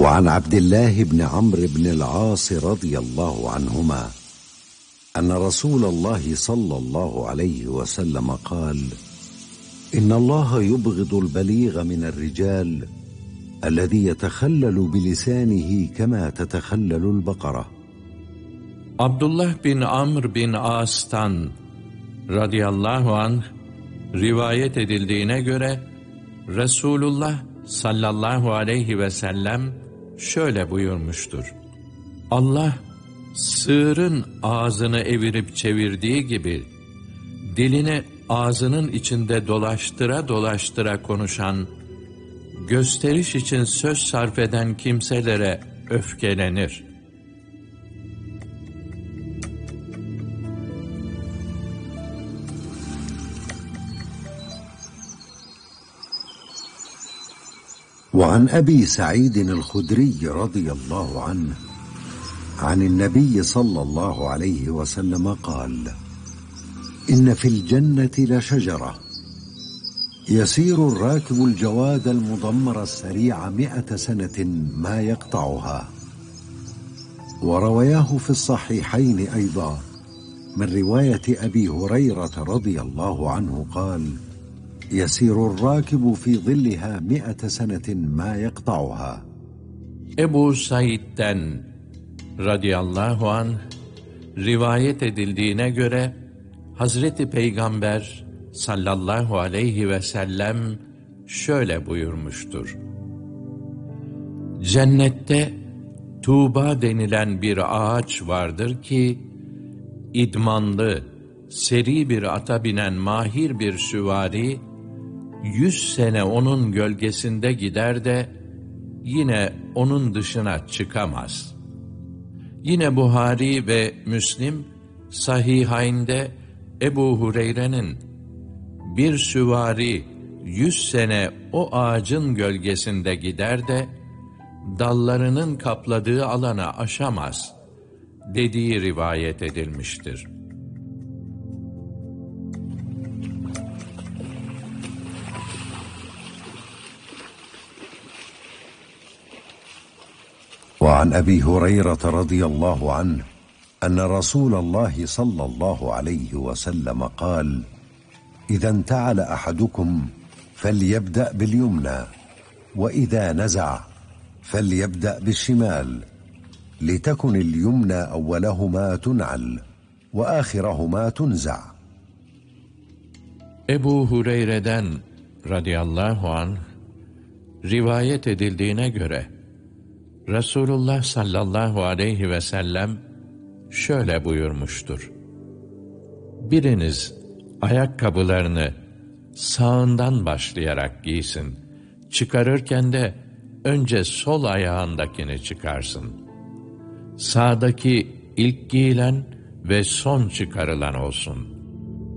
وعن عبد الله بن عمرو بن العاص رضي الله عنهما أن رسول الله صلى الله عليه وسلم قال: إن الله يبغض البليغ من الرجال الذي يتخلل بلسانه كما تتخلل البقرة. Abdullah bin Amr bin As'tan radıyallahu anh rivayet edildiğine göre Resulullah sallallahu aleyhi ve sellem şöyle buyurmuştur: Allah sığırın ağzını evirip çevirdiği gibi dilini ağzının içinde dolaştıra dolaştıra konuşan, gösteriş için söz sarf eden kimselere öfkelenir. وعن أبي سعيد الخدري رضي الله عنه عن النبي صلى الله عليه وسلم قال: إن في الجنة لشجرة يسير الراكب الجواد المضمر السريع 100 سنة ما يقطعها. وروياه في الصحيحين أيضا من رواية أبي هريرة رضي الله عنه قال: يسير الراكب في ظلها 100 سنة ما يقطعها. Ebu Said'den radıyallahu anh rivayet edildiğine göre Hazreti Peygamber sallallahu aleyhi ve sellem şöyle buyurmuştur: Cennette Tuğba denilen bir ağaç vardır ki, idmanlı, seri bir ata binen mahir bir süvari, 100 sene onun gölgesinde gider de yine onun dışına çıkamaz. Yine Buhari ve Müslim Sahihayn'de Ebu Hureyre'nin bir süvari 100 sene o ağacın gölgesinde gider de dallarının kapladığı alana aşamaz dediği rivayet edilmiştir. وعن أبي هريرة رضي الله عنه أن رسول الله صلى الله عليه وسلم قال: إذا انتعل أحدكم فليبدأ باليمنى، وإذا نزع فليبدأ بالشمال، لتكن اليمنى أولهما تنعل وآخرهما تنزع. Ebu Hureyre'den radıyallahu anh rivayet edildiğine göre Resulullah sallallahu aleyhi ve sellem şöyle buyurmuştur: Biriniz ayakkabılarını sağından başlayarak giysin. Çıkarırken de önce sol ayağındakini çıkarsın. Sağdaki ilk giyilen ve son çıkarılan olsun.